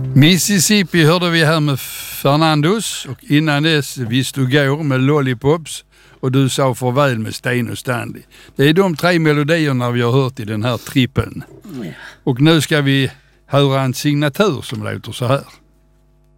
Mississippi hörde vi här med Fernandos och innan dess Visst du går med Lollipops och du sa farväl med Sten och Stanley. Det är de 3 melodierna vi har hört i den här trippeln. Och nu ska vi höra en signatur som låter så här.